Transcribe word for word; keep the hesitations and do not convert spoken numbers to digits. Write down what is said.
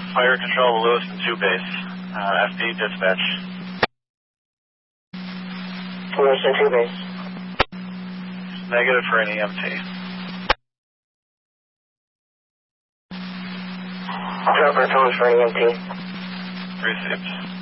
Fire control, Lewiston two base. Uh, F D dispatch. Lewiston two base. Negative for an E M T. Dropper tones for an E M T. Received.